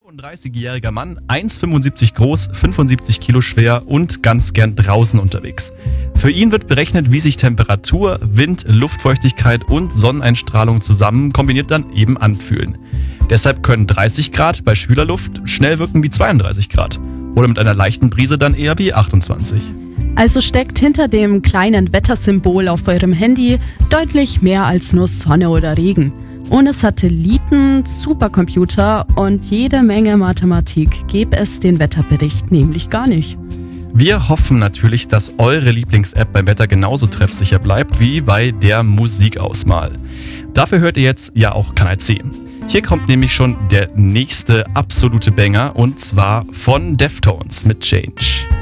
35-jähriger Mann, 1,75 groß, 75 Kilo schwer und ganz gern draußen unterwegs. Für ihn wird berechnet, wie sich Temperatur, Wind, Luftfeuchtigkeit und Sonneneinstrahlung zusammen kombiniert dann eben anfühlen. Deshalb können 30 Grad bei schwüler Luft schnell wirken wie 32 Grad oder mit einer leichten Brise dann eher wie 28. Also steckt hinter dem kleinen Wettersymbol auf eurem Handy deutlich mehr als nur Sonne oder Regen. Ohne Satelliten, Supercomputer und jede Menge Mathematik gäbe es den Wetterbericht nämlich gar nicht. Wir hoffen natürlich, dass eure Lieblings-App beim Wetter genauso treffsicher bleibt wie bei der Musikauswahl. Dafür hört ihr jetzt ja auch Kanal 10. Hier kommt nämlich schon der nächste absolute Banger und zwar von Deftones mit Change.